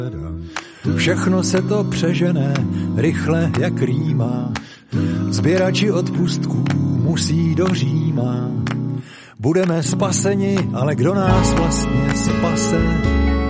Všechno se to přežene, rychle jak rýma. Sběrači odpustků musí do Říma. Budeme spaseni, ale kdo nás vlastně spase?